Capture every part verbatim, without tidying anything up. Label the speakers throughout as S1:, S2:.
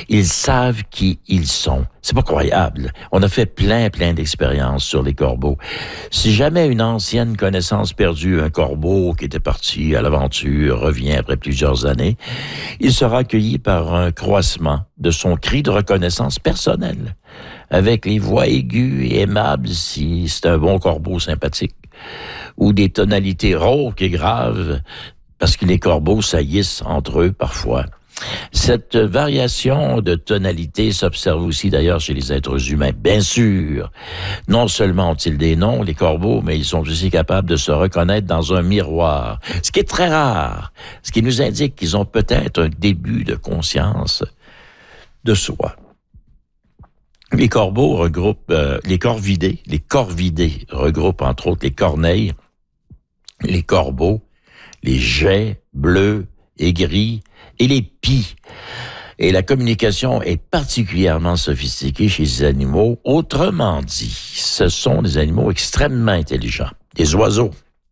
S1: Ils savent qui ils sont. C'est pas croyable. On a fait plein, plein d'expériences sur les corbeaux. Si jamais une ancienne connaissance perdue, un corbeau qui était parti à l'aventure, revient après plusieurs années, il sera accueilli par un croissement de son cri de reconnaissance personnelle, avec les voix aiguës et aimables si c'est un bon corbeau sympathique, ou des tonalités rauques et graves, parce que les corbeaux saillissent entre eux parfois. Cette variation de tonalité s'observe aussi d'ailleurs chez les êtres humains. Bien sûr, non seulement ont-ils des noms, les corbeaux, mais ils sont aussi capables de se reconnaître dans un miroir, ce qui est très rare, ce qui nous indique qu'ils ont peut-être un début de conscience de soi. Les corbeaux regroupent, euh, les corvidés, les corvidés regroupent entre autres les corneilles, les corbeaux, les geais bleus et gris, et les pies. Et la communication est particulièrement sophistiquée chez ces animaux. Autrement dit, ce sont des animaux extrêmement intelligents. Des oiseaux.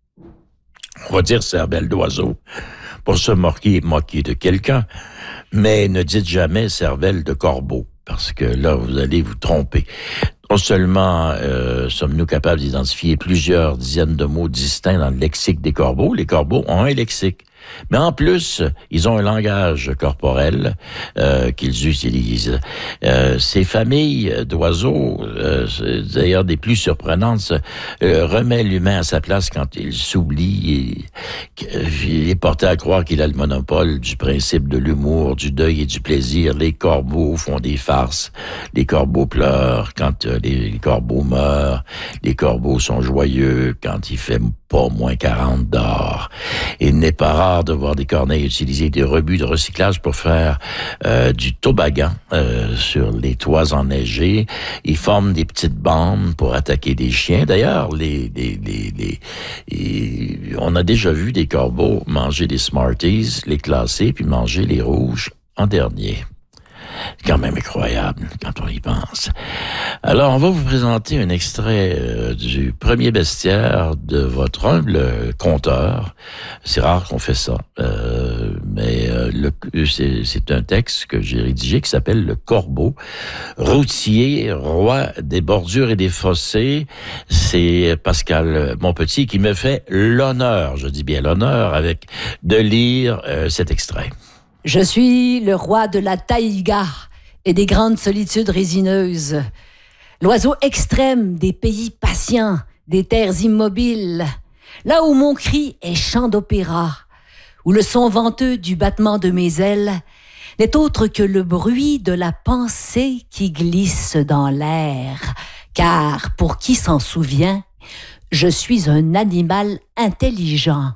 S1: On va dire cervelle d'oiseau pour se moquer, moquer de quelqu'un, mais ne dites jamais cervelle de corbeau, parce que là, vous allez vous tromper. Non seulement euh, sommes-nous capables d'identifier plusieurs dizaines de mots distincts dans le lexique des corbeaux, les corbeaux ont un lexique. Mais en plus, ils ont un langage corporel euh, qu'ils utilisent. Euh, ces familles d'oiseaux, euh, d'ailleurs des plus surprenantes, euh, remet l'humain à sa place quand il s'oublie. Et, il est porté à croire qu'il a le monopole du principe de l'humour, du deuil et du plaisir. Les corbeaux font des farces. Les corbeaux pleurent quand euh, les, les corbeaux meurent. Les corbeaux sont joyeux quand il fait pas moins quarante dehors. Il n'est pas rare de voir des corneilles utiliser des rebuts de recyclage pour faire euh, du toboggan euh, sur les toits enneigés. Ils forment des petites bandes pour attaquer des chiens. D'ailleurs, les, les, les, les, les, on a déjà vu des corbeaux manger des Smarties, les classer, puis manger les rouges en dernier. C'est quand même incroyable quand on y pense. Alors, on va vous présenter un extrait euh, du premier bestiaire de votre humble conteur. C'est rare qu'on fait ça, euh, mais euh, le, c'est, c'est un texte que j'ai rédigé qui s'appelle « Le Corbeau ». Routier, roi des bordures et des fossés, c'est Pascal Monpetit qui me fait l'honneur, je dis bien l'honneur, avec de lire euh, cet extrait.
S2: Je suis le roi de la taïga et des grandes solitudes résineuses, l'oiseau extrême des pays patients, des terres immobiles, là où mon cri est chant d'opéra, où le son venteux du battement de mes ailes n'est autre que le bruit de la pensée qui glisse dans l'air, car, pour qui s'en souvient, je suis un animal intelligent.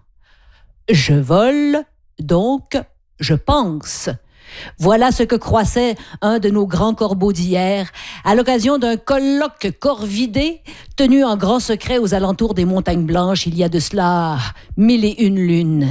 S2: Je vole, donc je pense. Voilà ce que croissait un de nos grands corbeaux d'hier à l'occasion d'un colloque corvidé tenu en grand secret aux alentours des montagnes blanches il y a de cela mille et une lunes.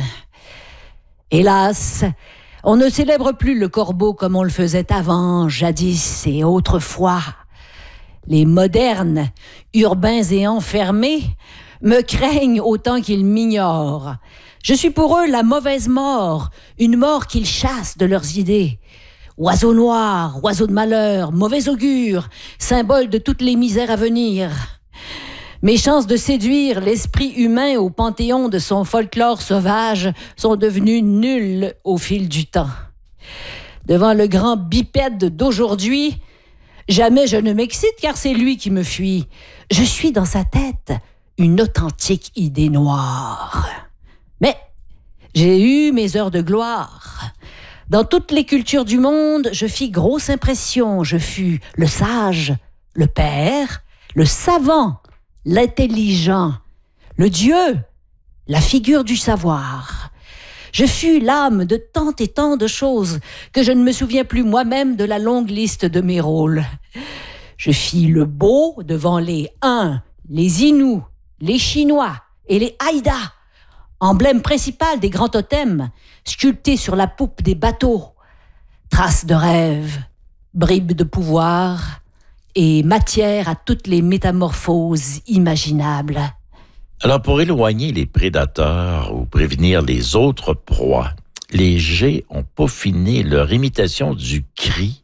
S2: Hélas, on ne célèbre plus le corbeau comme on le faisait avant, jadis et autrefois. Les modernes, urbains et enfermés, me craignent autant qu'ils m'ignorent. Je suis pour eux la mauvaise mort, une mort qu'ils chassent de leurs idées. Oiseau noir, oiseau de malheur, mauvais augure, symbole de toutes les misères à venir. Mes chances de séduire l'esprit humain au panthéon de son folklore sauvage sont devenues nulles au fil du temps. Devant le grand bipède d'aujourd'hui, jamais je ne m'excite car c'est lui qui me fuit. Je suis dans sa tête une authentique idée noire. Mais j'ai eu mes heures de gloire. Dans toutes les cultures du monde, je fis grosse impression. Je fus le sage, le père, le savant, l'intelligent, le Dieu, la figure du savoir. Je fus l'âme de tant et tant de choses que je ne me souviens plus moi-même de la longue liste de mes rôles. Je fis le beau devant les Huns, les Inuits, les Chinois et les Haïdas, emblème principal des grands totems, sculptés sur la poupe des bateaux, traces de rêve, bribes de pouvoir et matière à toutes les métamorphoses imaginables.
S1: Alors, pour éloigner les prédateurs ou prévenir les autres proies, les geais ont peaufiné leur imitation du cri